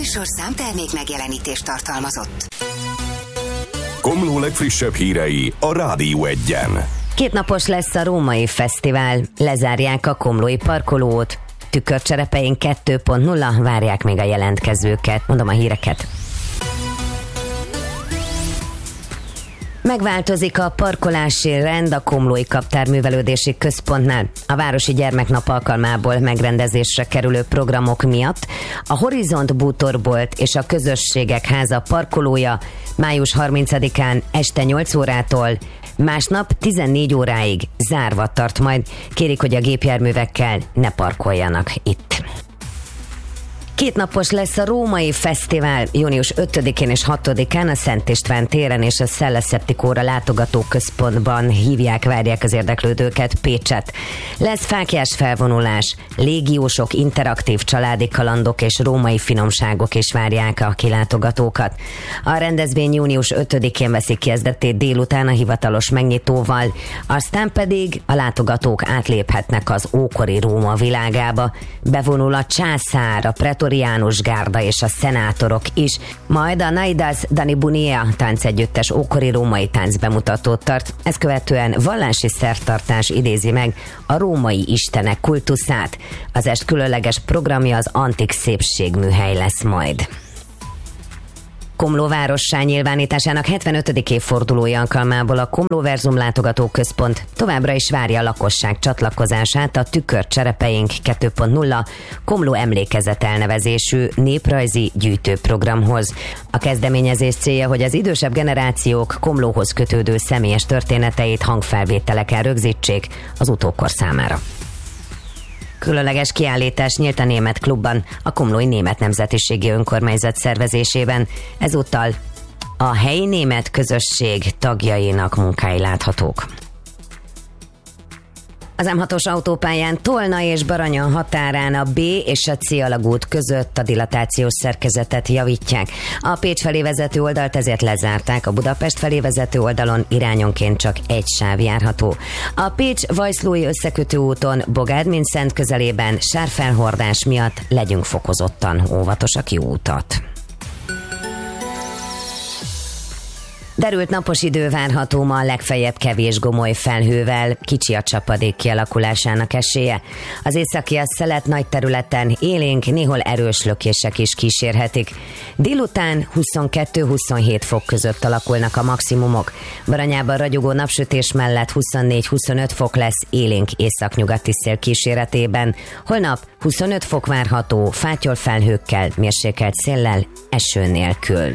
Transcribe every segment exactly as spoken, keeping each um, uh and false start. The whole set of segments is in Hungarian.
műsorszám termék megjelenítést tartalmazott. Komló legfrissebb hírei a Rádió Egyen. Kétnapos lesz a Római Fesztivál, lezárják a komlói parkolót. Tükörcserepeink kettő pont nulla, várják még a jelentkezőket. Mondom a híreket. Megváltozik a parkolási rend a Komlói Kaptárművelődési Központnál. A Városi Gyermeknap alkalmából megrendezésre kerülő programok miatt a Horizont Bútorbolt és a Közösségek Háza parkolója május harmincadikán este nyolc órától másnap tizennégy óráig zárva tart majd. Kérik, hogy a gépjárművekkel ne parkoljanak itt. Kétnapos lesz a Római Fesztivál június ötödikén és hatodikán a Szent István téren és a Szelleszeptikóra látogatóközpontban hívják, várják az érdeklődőket Pécset. Lesz fáklyás felvonulás, légiósok, interaktív családi kalandok és római finomságok is várják a kilátogatókat. A rendezvény június ötödikén veszik kezdetét délután a hivatalos megnyitóval, aztán pedig a látogatók átléphetnek az ókori Róma világába. Bevonul a császár, a pretor János gárda és a szenátorok is, majd a Naidas Danibunia táncegyüttes ókori római táncbemutatót tart. Ezt követően vallási szertartás idézi meg a római istenek kultuszát. Az est különleges programja az antik szépségműhely lesz majd. Komló várossá nyilvánításának hetvenötödik évfordulója alkalmából a Komlóverzum látogatóközpont továbbra is várja a lakosság csatlakozását a Tükörcserepeink kettő pont nulla Komló emlékezet elnevezésű néprajzi gyűjtőprogramhoz. A kezdeményezés célja, hogy az idősebb generációk Komlóhoz kötődő személyes történeteit hangfelvételeken rögzítsék az utókor számára. Különleges kiállítás nyílt a Német Klubban, a Komlói Német Nemzetiségi Önkormányzat szervezésében. Ezúttal a helyi német közösség tagjainak munkái láthatók. Az M hatos autópályán Tolna és Baranya határán a B és a C alagút között a dilatációs szerkezetet javítják. A Pécs felé vezető oldalt ezért lezárták, a Budapest felé vezető oldalon irányonként csak egy sáv járható. A Pécs-Vajszlói összekötő úton Bogárd-Minszent közelében sárfelhordás miatt legyünk fokozottan óvatosak, jó utat! Derült napos idő várható ma, legfeljebb kevés gomoly felhővel, kicsi a csapadék kialakulásának esélye. Az északi a szelet nagy területen élénk, néhol erős lökések is kísérhetik. Délután huszonkettő-huszonhét fok között alakulnak a maximumok. Baranyában ragyogó napsütés mellett huszonnégy-huszonöt fok lesz élénk északnyugati szél kíséretében. Holnap huszonöt fok várható, fátyol felhőkkel, mérsékelt széllel, eső nélkül.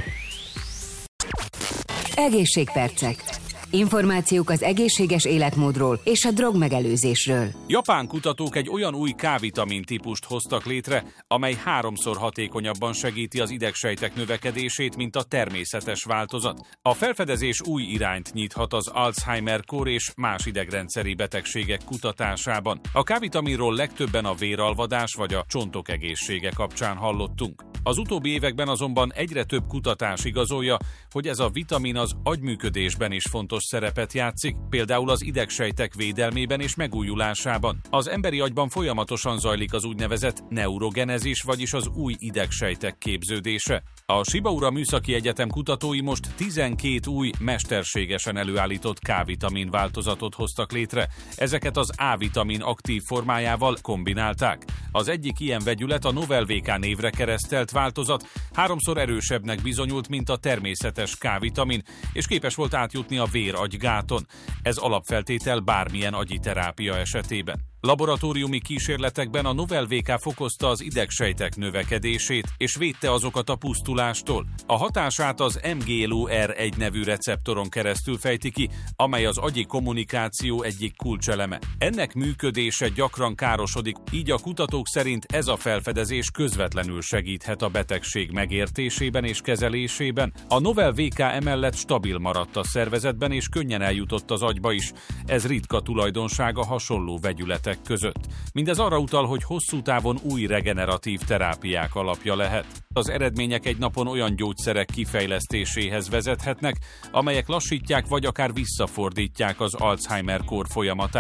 Egészségpercek. Információk az egészséges életmódról és a drogmegelőzésről. Japán kutatók egy olyan új K-vitamin típust hoztak létre, amely háromszor hatékonyabban segíti az idegsejtek növekedését, mint a természetes változat. A felfedezés új irányt nyithat az Alzheimer-kór és más idegrendszeri betegségek kutatásában. A K-vitaminról legtöbben a véralvadás vagy a csontok egészsége kapcsán hallottunk. Az utóbbi években azonban egyre több kutatás igazolja, hogy ez a vitamin az agyműködésben is fontos szerepet játszik, például az idegsejtek védelmében és megújulásában. Az emberi agyban folyamatosan zajlik az úgynevezett neurogenezis, vagyis az új idegsejtek képződése. A Shibaura Műszaki Egyetem kutatói most tizenkét új, mesterségesen előállított K-vitamin változatot hoztak létre. Ezeket az A-vitamin aktív formájával kombinálták. Az egyik ilyen vegyület, a Novel vé ká névre keresztelt változat háromszor erősebbnek bizonyult, mint a természetes K-vitamin, és képes volt átjutni a vér-agygáton. Ez alapfeltétel bármilyen agyi terápia esetében. Laboratóriumi kísérletekben a Novel vé ká fokozta az idegsejtek növekedését, és védte azokat a pusztulástól. A hatását az em gé el o er egy nevű receptoron keresztül fejti ki, amely az agyi kommunikáció egyik kulcseleme. Ennek működése gyakran károsodik, így a kutatók szerint ez a felfedezés közvetlenül segíthet a betegség megértésében és kezelésében. A Novel vé ká emellett stabil maradt a szervezetben, és könnyen eljutott az agyba is. Ez ritka tulajdonsága hasonló vegyületek között. Mindez arra utal, hogy hosszú távon új regeneratív terápiák alapja lehet. Az eredmények egy napon olyan gyógyszerek kifejlesztéséhez vezethetnek, amelyek lassítják vagy akár visszafordítják az Alzheimer-kór folyamatát.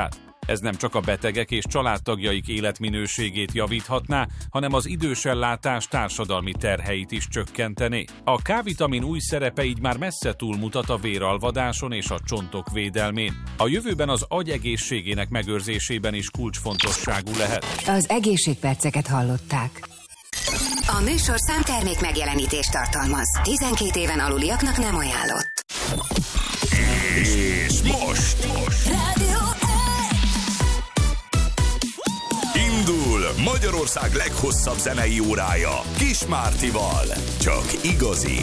Ez nem csak a betegek és családtagjaik életminőségét javíthatná, hanem az idősellátás társadalmi terheit is csökkentené. A K-vitamin új szerepe így már messze túlmutat a véralvadáson és a csontok védelmén. A jövőben az agy egészségének megőrzésében is kulcsfontosságú lehet. Az egészségperceket hallották. A műsor számtermék megjelenítést tartalmaz. tizenkét éven aluliaknak nem ajánlott. És most, most. Rádió indul Magyarország leghosszabb zenei órája Kis Mártival. Csak igazi,